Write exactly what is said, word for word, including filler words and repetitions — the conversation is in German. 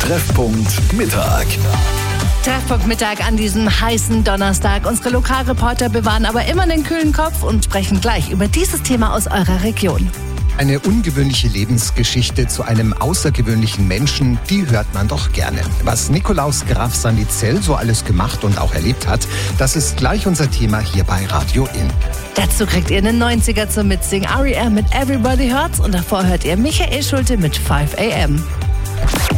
Treffpunkt Mittag. Treffpunkt Mittag an diesem heißen Donnerstag. Unsere Lokalreporter bewahren aber immer den kühlen Kopf und sprechen gleich über dieses Thema aus eurer Region. Eine ungewöhnliche Lebensgeschichte zu einem außergewöhnlichen Menschen, die hört man doch gerne. Was Nikolaus Graf Sandizell so alles gemacht und auch erlebt hat, das ist gleich unser Thema hier bei Radio In. Dazu kriegt ihr einen neunziger zum Mitsingen. R E M mit Everybody Hurts und davor hört ihr Michael Schulte mit five a m.